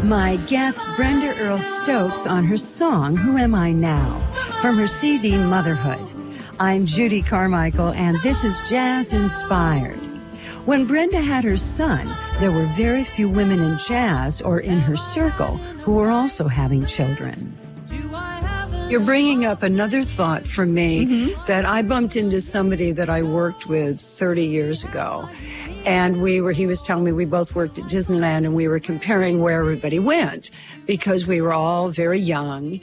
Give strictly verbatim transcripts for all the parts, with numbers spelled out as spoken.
My guest, Brenda Earl Stokes, on her song, Who Am I Now? From her C D, Motherhood. I'm Judy Carmichael, and this is Jazz Inspired. When Brenda had her son, there were very few women in jazz or in her circle who were also having children. You're bringing up another thought for me mm-hmm. that I bumped into somebody that I worked with thirty years ago. And we were, he was telling me we both worked at Disneyland, and we were comparing where everybody went because we were all very young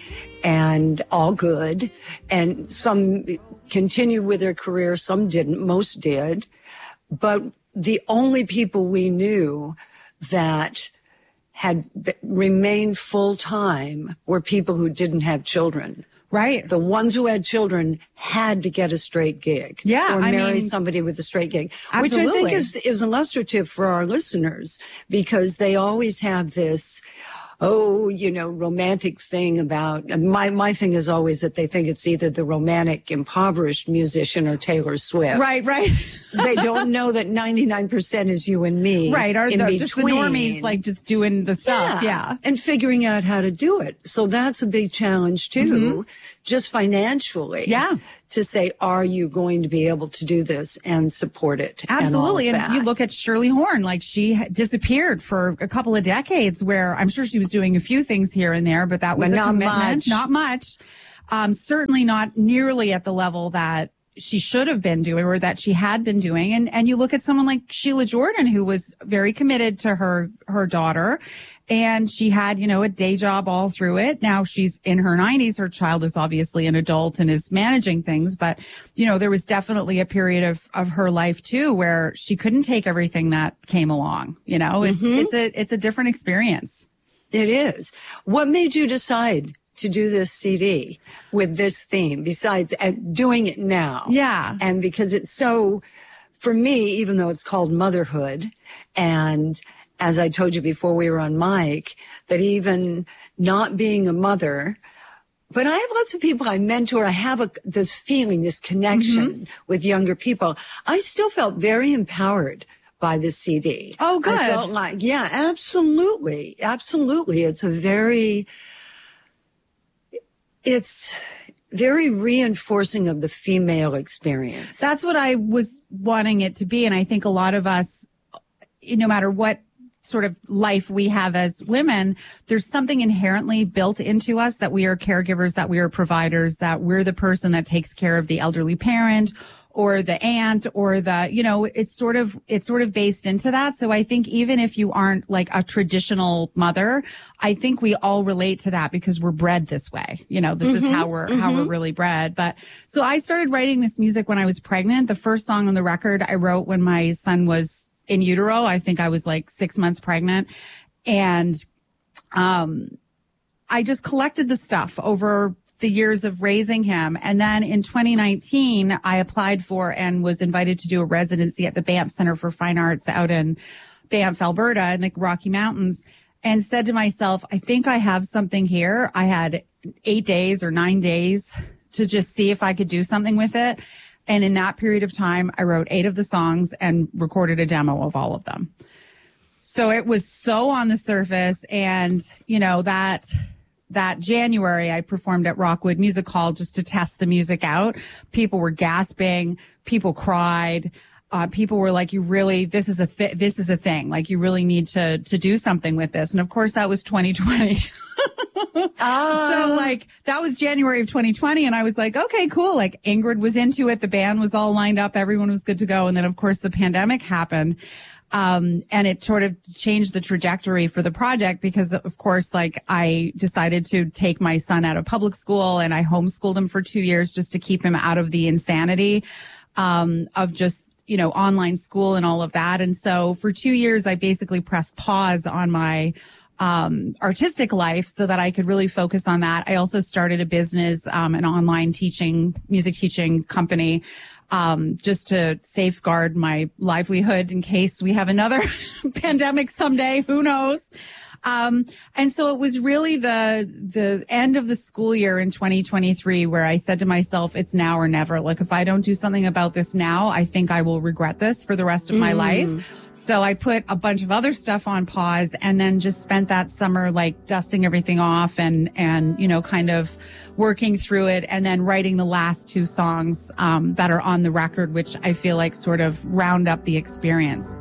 and all good. And some continued with their career, some didn't, most did. But the only people we knew that had b- remained full-time were people who didn't have children. Right. The ones who had children had to get a straight gig. Yeah. Or I marry mean, somebody with a straight gig. Absolutely. Which I think is, is illustrative for our listeners, because they always have this, oh, you know, romantic thing about, my, my thing is always that they think it's either the romantic impoverished musician or Taylor Swift. Right, right. They don't know that ninety-nine percent is you and me. Right. Or in the, between. Just the normies, like just doing the stuff. Yeah. yeah. And figuring out how to do it. So that's a big challenge too, mm-hmm. just financially. Yeah. To say, are you going to be able to do this and support it? Absolutely. And, and you look at Shirley Horn, like she disappeared for a couple of decades, where I'm sure she was doing a few things here and there, but that was but a not commitment. Much. Not much. Um, certainly not nearly at the level that she should have been doing or that she had been doing. And, and you look at someone like Sheila Jordan, who was very committed to her, her daughter. And she had, you know, a day job all through it. Now she's in her nineties. Her child is obviously an adult and is managing things. But, you know, there was definitely a period of, of her life, too, where she couldn't take everything that came along. You know, it's, mm-hmm. it's a, it's a different experience. It is. What made you decide to do this C D with this theme besides uh, doing it now? Yeah. And because it's so, for me, even though it's called Motherhood, and as I told you before we were on mic, that even not being a mother, but I have lots of people I mentor. I have a, this feeling, this connection mm-hmm. with younger people. I still felt very empowered by the C D. Oh, good. I felt like, yeah, absolutely. Absolutely. It's a very, it's very reinforcing of the female experience. That's what I was wanting it to be. And I think a lot of us, no matter what sort of life we have as women, there's something inherently built into us that we are caregivers, that we are providers, that we're the person that takes care of the elderly parent or the aunt or the, you know, it's sort of, it's sort of based into that. So I think even if you aren't like a traditional mother, I think we all relate to that because we're bred this way. You know, this mm-hmm, is how we're, mm-hmm. how we're really bred. But so I started writing this music when I was pregnant. The first song on the record I wrote when my son was in utero. I think I was like six months pregnant. And, um, I just collected the stuff over the years of raising him. And then in twenty nineteen, I applied for and was invited to do a residency at the Banff Center for Fine Arts out in Banff, Alberta in the Rocky Mountains, and said to myself, I think I have something here. I had eight days or nine days to just see if I could do something with it. And in that period of time, I wrote eight of the songs and recorded a demo of all of them. So it was so on the surface. And, you know, that, that January, I performed at Rockwood Music Hall just to test the music out. People were gasping. People cried. Uh, people were like, you really, this is a, th- this is a thing. Like, you really need to, to do something with this. And of course, that was twenty twenty. Oh. So like that was January of twenty twenty. And I was like, okay, cool. Like Ingrid was into it. The band was all lined up. Everyone was good to go. And then of course the pandemic happened. Um, and it sort of changed the trajectory for the project because of course, like I decided to take my son out of public school and I homeschooled him for two years just to keep him out of the insanity, um, of just, you know, online school and all of that. And so for two years, I basically pressed pause on my Um, artistic life so that I could really focus on that. I also started a business, um, an online teaching, music teaching company, um, just to safeguard my livelihood in case we have another pandemic someday. Who knows? Um, and so it was really the the end of the school year in twenty twenty-three where I said to myself, it's now or never. Like, if I don't do something about this now, I think I will regret this for the rest of my mm. life. So I put a bunch of other stuff on pause and then just spent that summer like dusting everything off and, and, you know, kind of working through it and then writing the last two songs um, that are on the record, which I feel like sort of round up the experience.